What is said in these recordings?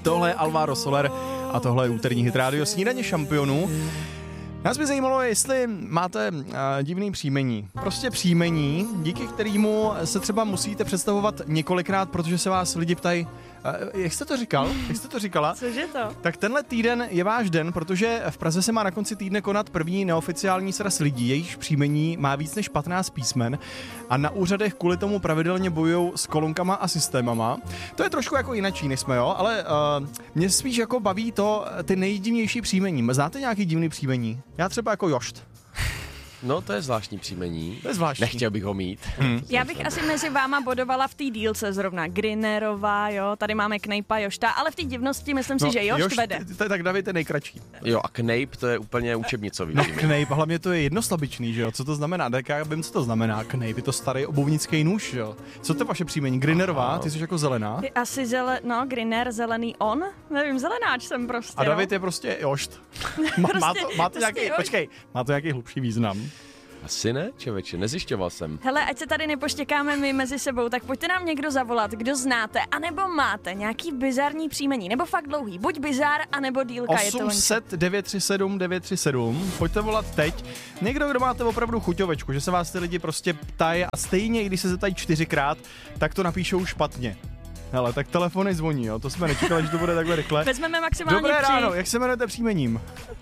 Tohle je Alvaro Soler a tohle je úterní hit rádio Snídaně šampionů. Nás by zajímalo, jestli máte divný příjmení. Prostě příjmení, díky kterému se třeba musíte představovat několikrát, protože se vás lidi ptají, jak jste to říkal? Jak jste to říkala? Cože to? Tak tenhle týden je váš den, protože v Praze se má na konci týdne konat první neoficiální sraz lidí, jejichž příjmení má víc než 15 písmen a na úřadech kvůli tomu pravidelně bojují s kolonkama a systémama. To je trošku jako jinačí, než jsme, jo, ale mě spíš jako baví to ty nejdivnější příjmení. Znáte nějaký divný příjmení? Já třeba jako Jošt. No, to je zvláštní příjmení. To je zvláštní. Nechtěl bych ho mít. Já bych asi mezi váma bodovala v té dílce zrovna Grinerová, jo, tady máme Knejpa, Jošta, ale v té divnosti myslím si, že Jošt vede. Tak David je nejkratší. Jo, a Knejp to je úplně učebnicový. No Knejp, hlavně to je jednoslabičný, že jo, co to znamená? Tak já vím, co to znamená Knejp, je to starý obuvnický nůž, jo. Co to je vaše příjmení? Grinerová, ty jsi jako zelená. Ty asi Griner, zelený on? Nevím, zelenáč jsem prostě. A David je prostě Jošt. Má to nějaký, počkej, má to nějaký hlubší význam? Asi ne, člověče, nezjišťoval jsem. Hele, ať se tady nepoštěkáme my mezi sebou, tak pojďte nám někdo zavolat, kdo znáte, anebo máte nějaký bizarní příjmení, nebo fakt dlouhý, buď bizar, anebo dílka. 800 937 937, pojďte volat teď. Někdo, kdo máte opravdu chuťovečku, že se vás ty lidi prostě ptají a stejně, i když se zeptají 4krát, tak to napíšou špatně. Hele, tak telefony zvoní, jo, to jsme nečekali, že to bude takhle rychle. Vezmeme maximálně Dobré ráno, jak se jmenujete příjmením?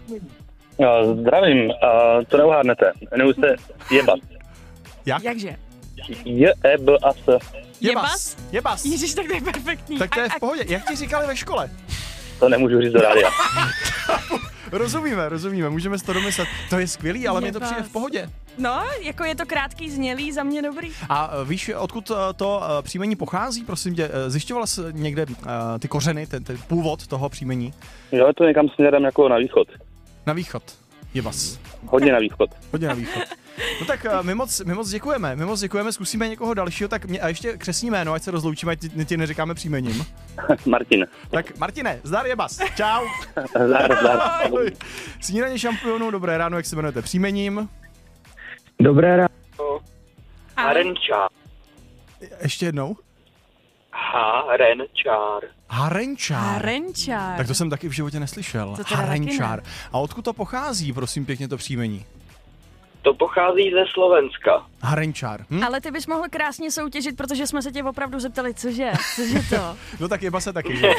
Zdravím, to neuhádnete. Jmenuji se Jebas. Jak? Jakže? J-E-B-A-S. Jebas? Jebas. Ježiš, tak to je perfektní. Tak to je v pohodě. Jak ti říkali ve škole? To nemůžu říct do rádia. Rozumíme, můžeme si to domyslet. To je skvělý, ale mně to přijde v pohodě. No, jako je to krátký, znělý, za mě dobrý. A víš, odkud to příjmení pochází? Prosím tě, zjišťovala jsi někde ty kořeny, ten původ toho příjmení? Jo, to někam směrem jako na východ. Na východ. Jebas. Hodně na východ. Hodně na východ. No tak my moc děkujeme, zkusíme někoho dalšího, tak a ještě křestní jméno, ať se rozloučíme, ať ti neříkáme příjmením. Martin. Tak Martine, zdar Jebas, čau. Zdar. Snídaně šampionů, dobré ráno, jak se jmenujete příjmením? Dobré ráno. Harenčár. Ještě jednou? Harenčár. Tak to jsem taky v životě neslyšel. Harenčár. A odkud to pochází, prosím pěkně, to příjmení? To pochází ze Slovenska. Harenčár. Ale ty bys mohl krásně soutěžit, protože jsme se tě opravdu zeptali, cože to? No tak Jeba se taky, že?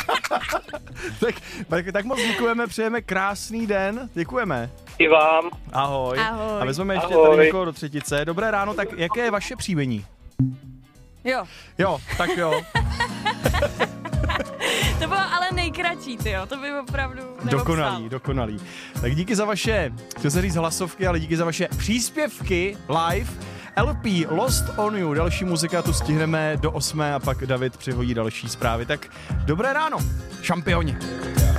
tak moc děkujeme, přejeme krásný den, děkujeme. I vám. Ahoj. A vezmeme ještě Ahoj. tady někoho do třetice. Dobré ráno, tak jaké je vaše příjmení? Jo, tak jo. To bylo ale nejkratší, tyjo, to by opravdu neobstál. Dokonalý. Tak díky za vaše, chtěl jsem říct hlasovky, ale díky za vaše příspěvky live. LP Lost on You, další muzika tu stihneme do 8 a pak David přihodí další zprávy. Tak dobré ráno, šampioni.